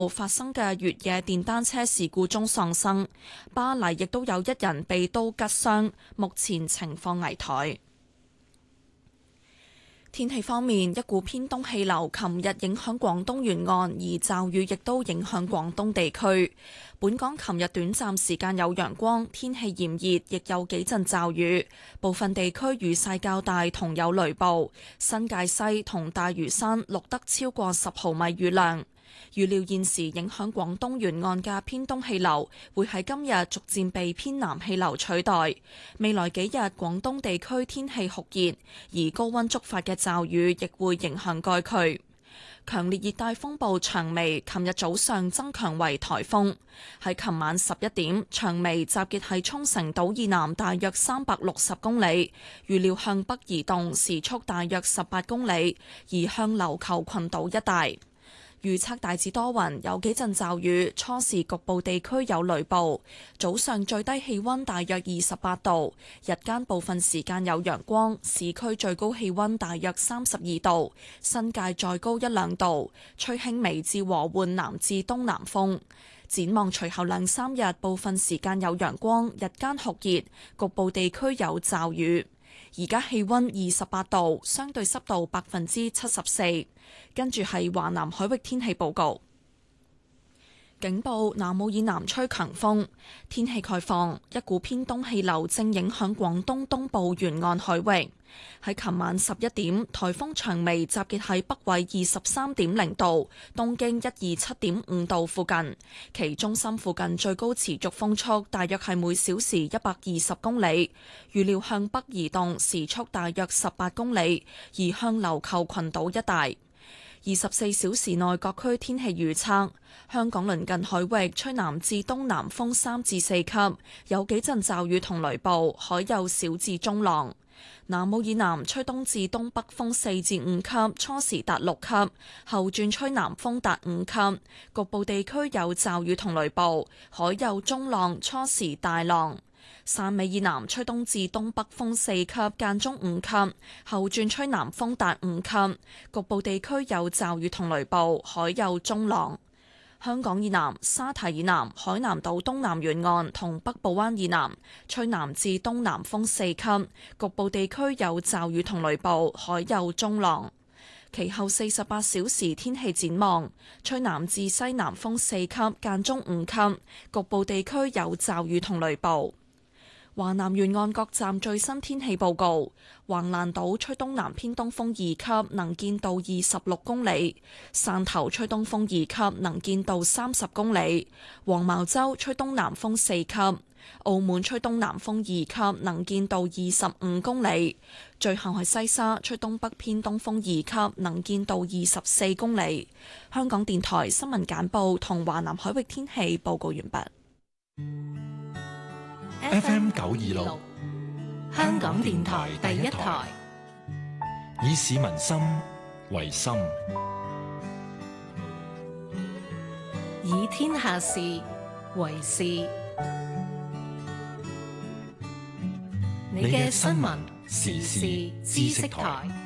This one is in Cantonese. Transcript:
發生嘅越野電單車事故中喪生，巴黎亦都有一人被刀拮傷，目前情況危殆。天氣方面，一股偏東氣流琴日影響廣東沿岸，而驟雨亦都影響廣東地區。本港琴日短暫時間有陽光，天氣炎熱，亦有幾陣驟雨，部分地區雨勢較大，同有雷暴。新界西同大嶼山錄得超過10毫米雨量。預料現時影響廣東沿岸嘅偏東氣流會喺今日逐漸被偏南氣流取代。未來幾日廣東地區天氣酷熱，而高溫觸發嘅驟雨亦會影響該區。強烈熱帶風暴長眉琴日早上增強為颱風，喺琴晚11點，長眉集結喺沖繩島以南大約360公里，預料向北移動，時速大約18公里，移向琉球群島一帶。預測大致多雲，有幾陣驟雨，初時局部地區有雷暴。早上最低氣溫大約28度，日間部分時間有陽光，市區最高氣溫大約32度，新界再高1-2度，吹輕微至和緩南至東南風。展望隨後2-3日，部分時間有陽光，日間酷熱，局部地區有驟雨。而家氣溫28度，相對濕度74%。跟住係華南海域天氣報告。警報：南澳以南吹強風，天氣概況，一股偏東氣流正影響廣東東部沿岸海域。喺琴晚11點，颱風長眉集結喺北緯23.0度、東經127.5度附近，其中心附近最高持續風速大約係每小時120公里，預料向北移動，時速大約18公里，移向琉球群島一帶。24小時內各區天氣預測：香港鄰近海域吹南至東南風3至4級，有幾陣驟雨同雷暴，海有小至中浪。南澳以南吹東至東北風4至5級，初時達6級，後轉吹南風達5級，局部地區有驟雨同雷暴，海有中浪，初時大浪。汕尾以南吹東至東北風4級，間中5級，後轉吹南風達5級，局部地區有驟雨同雷暴，海有中浪。香港以南、沙堤以南、海南島東南沿岸同北部灣以南吹南至東南風4級，局部地區有驟雨同雷暴，海有中浪。其後48小時天氣展望：吹南至西南風4級，間中5級，局部地區有驟雨同雷暴。華南沿岸各站最新天氣報告：橫瀾島吹東南偏東風2級，能見度26公里；汕頭吹東風2級，能見度30公里；黃茅洲吹東南風4級；澳門吹東南風2級，能見度25公里；最後係西沙吹東北偏東風2級，能見度24公里。香港電台新聞簡報同華南海域天氣報告完畢。 FM 926， 香港電台第一台， 以市民心為心， 以天下事為事。你嘅新聞時事知識台。